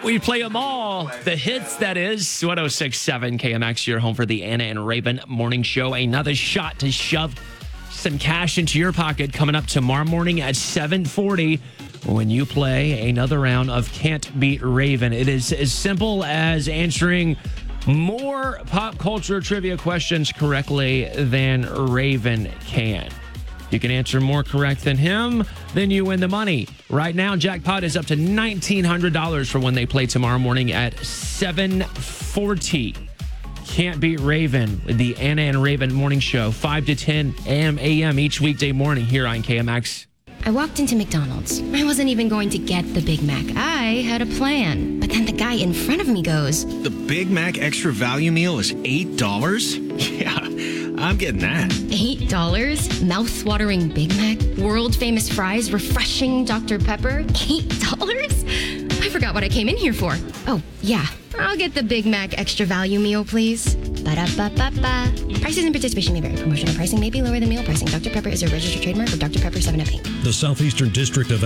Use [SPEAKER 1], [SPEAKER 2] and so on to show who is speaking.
[SPEAKER 1] We play them all. The hits, that is. 106.7 KMX, your home for the Anna and Raven Morning Show. Another shot to shove some cash into your pocket coming up tomorrow morning at 7:40 when you play another round of Can't Beat Raven. It is as simple as answering more pop culture trivia questions correctly than Raven can. You can answer more correct than him, then you win the money. Right now, jackpot is up to $1,900 for when they play tomorrow morning at 7:40. Can't Beat Raven, the Anna and Raven Morning Show, 5 to 10 a.m. each weekday morning here on KMX.
[SPEAKER 2] I walked into McDonald's. I wasn't even going to get the Big Mac. I had a plan. But then the guy in front of me goes,
[SPEAKER 3] "The Big Mac Extra Value Meal is $8? Yeah, I'm getting that."
[SPEAKER 2] $8? Mouth-watering Big Mac? World-famous fries? Refreshing Dr. Pepper? $8? I forgot what I came in here for. Oh, yeah. I'll get the Big Mac Extra Value Meal, please. Ba-da-ba-ba-ba. Prices and participation may vary. Promotional pricing may be lower than meal pricing. Dr. Pepper is a registered trademark of Dr. Pepper 7 Up, Inc.
[SPEAKER 4] The Southeastern District of